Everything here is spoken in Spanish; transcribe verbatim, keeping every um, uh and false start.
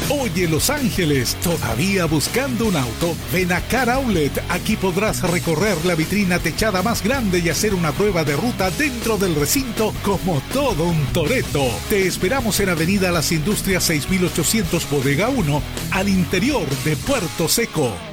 Oye, Los Ángeles, ¿todavía buscando un auto? Ven a Car Outlet. Aquí podrás recorrer la vitrina techada más grande y hacer una prueba de ruta dentro del recinto como todo un Toretto. Te esperamos en Avenida Las Industrias seis mil ochocientos Bodega uno, al interior de Puerto Seco.